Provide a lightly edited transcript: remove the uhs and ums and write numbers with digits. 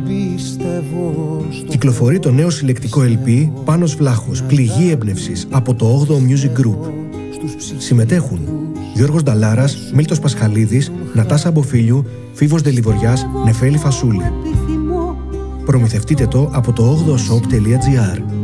Κυκλοφορεί το νέο συλλεκτικό LP Πάνος Βλάχος, πληγή έμπνευσης, από το 8ο Music Group. Συμμετέχουν Γιώργος Νταλάρας, Μίλτος Πασχαλίδης, Νατάσα Μποφίλιου, Φίβος Δελιβοριάς, Νεφέλη Φασούλη. Προμηθευτείτε το από το 8oshop.gr.